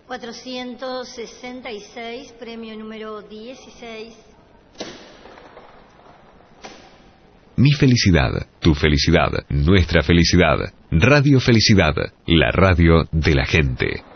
466, premio número 16. Mi felicidad, tu felicidad, nuestra felicidad. Radio Felicidad, la radio de la gente.